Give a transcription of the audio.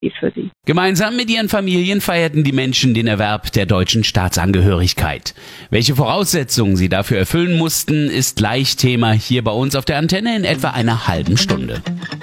für sie. Gemeinsam mit ihren Familien feierten die Menschen den Erwerb der deutschen Staatsangehörigkeit. Welche Voraussetzungen sie dafür erfüllen mussten, ist gleich Thema hier bei uns auf der Antenne in etwa einer halben Stunde.